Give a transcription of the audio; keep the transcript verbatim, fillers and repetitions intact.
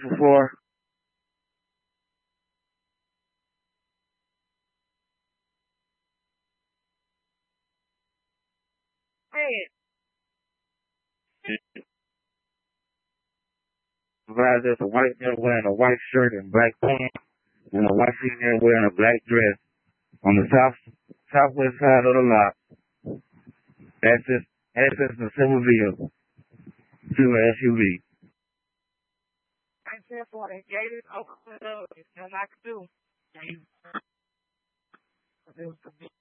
before? Man, Surprised there's a white male wearing a white shirt and black pants, and a white female wearing a black dress on the south southwest side of the lot. Access access to civil vehicle to an S U V. I said for the gated open up, it's nothing I can do.